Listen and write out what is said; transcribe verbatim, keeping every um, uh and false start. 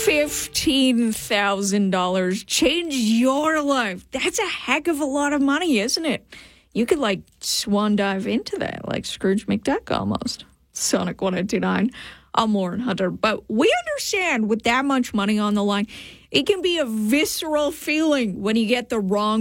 fifteen thousand dollars. Change your life. That's a heck of a lot of money, isn't it? You could, like, swan dive into that, like Scrooge McDuck almost. Sonic one oh two nine. I'm Lauren Hunter. But we understand with that much money on the line, it can be a visceral feeling when you get the wrong